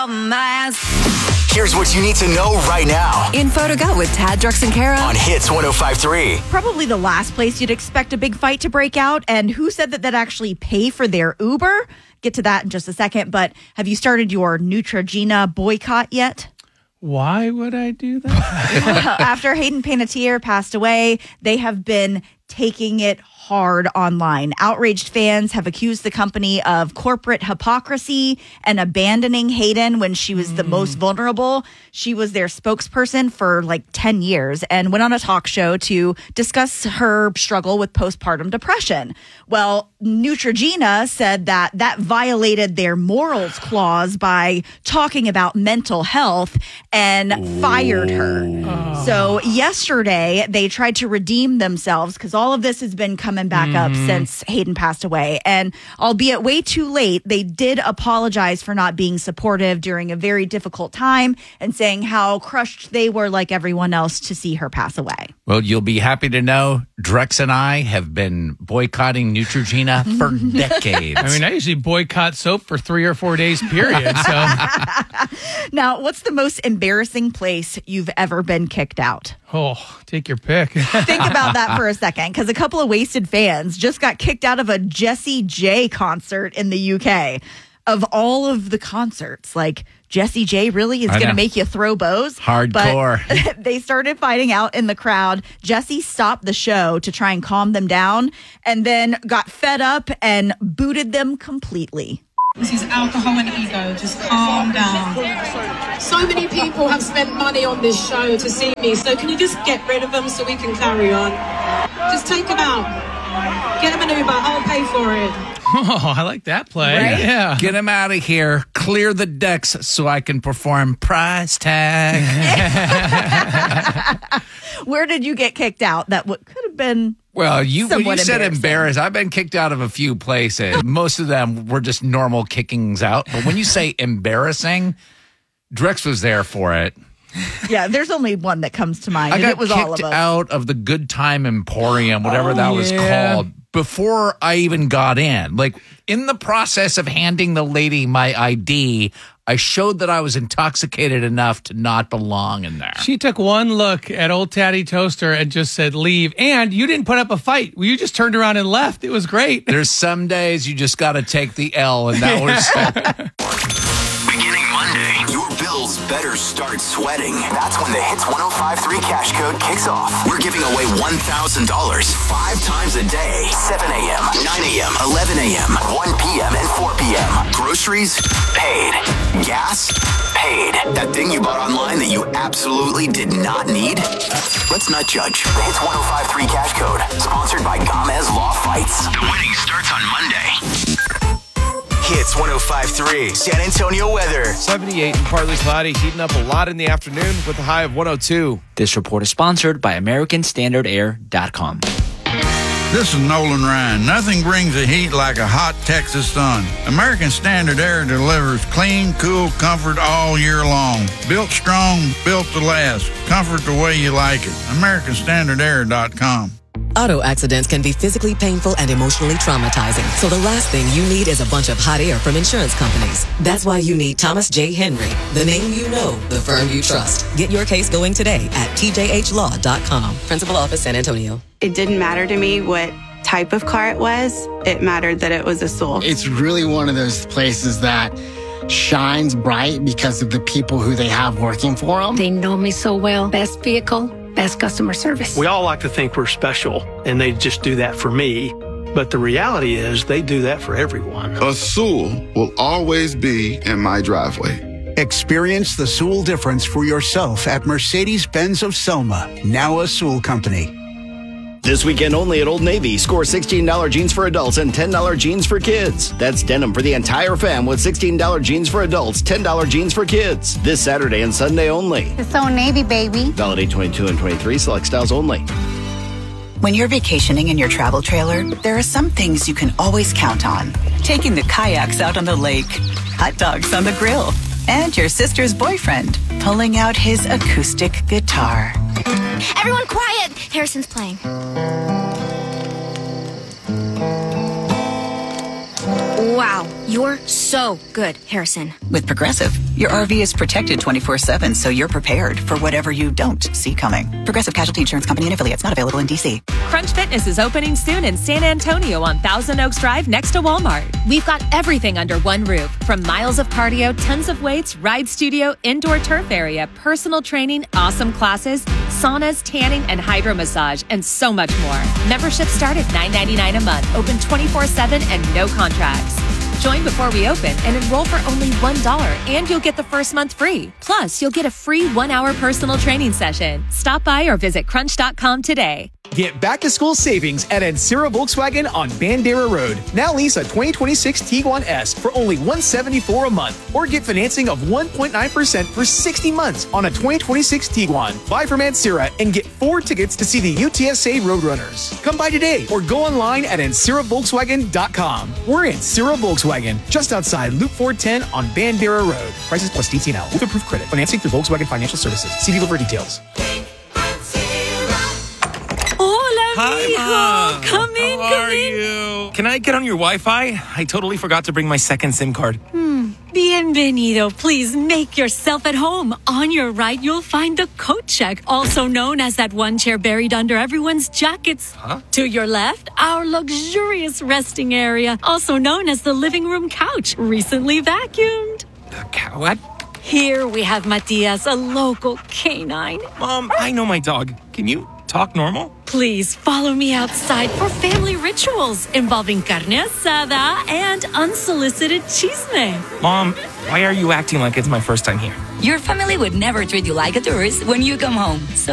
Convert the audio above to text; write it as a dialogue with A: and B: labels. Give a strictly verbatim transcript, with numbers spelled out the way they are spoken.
A: Here's what you need to know right now.
B: Info to go with Tad, Drex, and Kara
A: on Hits one oh five point three.
C: Probably the last place you'd expect a big fight to break out. And who said that they'd actually pay for their Uber? Get to that in just a second. But have you started your Neutrogena boycott yet?
D: Why would I do that?
C: After Hayden Panettiere passed away, they have been taking it hard online. Outraged fans have accused the company of corporate hypocrisy and abandoning Hayden when she was mm. the most vulnerable. She was their spokesperson for like ten years and went on a talk show to discuss her struggle with postpartum depression. Well, Neutrogena said that that violated their morals clause by talking about mental health and Ooh. fired her. Oh. So yesterday, they tried to redeem themselves because all of this has been coming back mm-hmm. up since Hayden passed away. And albeit way too late, they did apologize for not being supportive during a very difficult time and saying how crushed they were like everyone else to see her pass away.
E: Well, you'll be happy to know Drex and I have been boycotting Neutrogena for decades.
D: I mean, I usually boycott soap for three or four days, period. So,
C: now, what's the most embarrassing place you've ever been kicked out?
D: Oh, take your pick.
C: Think about that for a second, because a couple of wasted fans just got kicked out of a Jessie J concert in the U K. Of all of the concerts, like Jessie J really is going to make you throw bows.
E: Hardcore.
C: But they started fighting out in the crowd. Jessie stopped the show to try and calm them down and then got fed up and booted them completely.
F: This is alcohol and ego. Just calm down. So many people have spent money on this show to see me. So can you just get rid of them so we can carry on? Just take them out. Get them an Uber. I'll pay for it.
D: Oh, I like that play.
C: Right?
D: Yeah.
E: Get him out of here. Clear the decks so I can perform prize tag.
C: Where did you get kicked out? That what could have been
E: Well, you, when you said
C: embarrassing.
E: embarrassed, I've been kicked out of a few places. Most of them were just normal kickings out. But when you say embarrassing, Drex was there for it.
C: Yeah, there's only one that comes to mind.
E: I
C: and
E: got
C: it was
E: kicked
C: all of us.
E: out of the Good Time Emporium, whatever
D: Oh,
E: that was
D: yeah.
E: called, before I even got in. Like, in the process of handing the lady my I D, I showed that I was intoxicated enough to not belong in there.
D: She took one look at old Tatty Toaster and just said, leave. And you didn't put up a fight. You just turned around and left. It was great.
E: There's some days you just got to take the L, and that was...
A: Beginning Monday, your bills better start sweating. That's when the Hits one oh five point three cash code kicks off. We're giving away one thousand dollars five times a day. seven a.m., nine a.m., eleven a.m., one p.m., and four p.m. Groceries, paid. Gas, paid. That thing you bought online that you absolutely did not need? Let's not judge. The Hits one oh five point three cash code, sponsored by Gomez Law Fights. The winning starts on Monday. Hits one oh five point three, San Antonio weather.
G: seventy-eight and partly cloudy, heating up a lot in the afternoon with a high of one oh two.
H: This report is sponsored by American Standard Air dot com.
I: This is Nolan Ryan. Nothing brings the heat like a hot Texas sun. American Standard Air delivers clean, cool comfort all year long. Built strong, built to last. Comfort the way you like it. American Standard Air dot com.
J: Auto accidents can be physically painful and emotionally traumatizing. So the last thing you need is a bunch of hot air from insurance companies. That's why you need Thomas J. Henry, the name you know, the firm you trust. Get your case going today at T J H law dot com. Principal Office, San Antonio.
K: It didn't matter to me what type of car it was. It mattered that it was a Soul.
L: It's really one of those places that shines bright because of the people who they have working for them.
M: They know me so well. Best vehicle, best customer service.
N: We all like to think we're special, and they just do that for me. But the reality is they do that for everyone.
O: A Soul will always be in my driveway.
P: Experience the Soul difference for yourself at Mercedes-Benz of Selma, now a Soul company.
Q: This weekend only at Old Navy, score sixteen dollars jeans for adults and ten dollars jeans for kids. That's denim for the entire fam with sixteen dollars jeans for adults, ten dollars jeans for kids. This Saturday and Sunday only.
R: It's Old Navy, baby.
Q: Valid eight twenty-two and twenty-three, select styles only.
S: When you're vacationing in your travel trailer, there are some things you can always count on. Taking the kayaks out on the lake, hot dogs on the grill, and your sister's boyfriend pulling out his acoustic guitar.
R: Everyone quiet! Harrison's playing. Wow, you're so good, Harrison.
S: With Progressive, Your R V is protected twenty-four seven, so you're prepared for whatever you don't see coming. Progressive Casualty Insurance Company and Affiliates, not available in D C.
T: Crunch Fitness is opening soon in San Antonio on Thousand Oaks Drive next to Walmart. We've got everything under one roof, from miles of cardio, tons of weights, ride studio, indoor turf area, personal training, awesome classes, saunas, tanning, and hydro massage, and so much more. Memberships start at nine ninety-nine a month, open twenty-four seven and no contracts. Join before we open and enroll for only one dollar, and you'll get the first month free. Plus, you'll get a free one-hour personal training session. Stop by or visit crunch dot com today.
U: Get back-to-school savings at Ancira Volkswagen on Bandera Road. Now lease a twenty twenty-six Tiguan S for only one hundred seventy-four dollars a month, or get financing of one point nine percent for sixty months on a twenty twenty-six Tiguan. Buy from Ancira and get four tickets to see the U T S A Roadrunners. Come by today or go online at Ancira Volkswagen dot com. We're Ancira Volkswagen, just outside Loop four ten on Bandera Road. Prices plus D T and L with approved credit. Financing through Volkswagen Financial Services. See dealer for details.
V: Hi,
W: Mom.
V: Come in,
W: How
V: come
W: are
V: in.
W: you? Can I get on your Wi-Fi? I totally forgot to bring my second SIM card.
V: Hmm. Bienvenido. Please make yourself at home. On your right, you'll find the coat check, also known as that one chair buried under everyone's jackets.
W: Huh?
V: To your left, our luxurious resting area, also known as the living room couch, recently vacuumed.
W: The cow? What?
V: Here we have Matias, a local canine.
W: Mom, I know my dog. Can you talk normal?
V: Please follow me outside for family rituals involving carne asada and unsolicited chisme.
W: Mom, why are you acting like it's my first time here?
X: Your family would never treat you like a tourist when you come home. So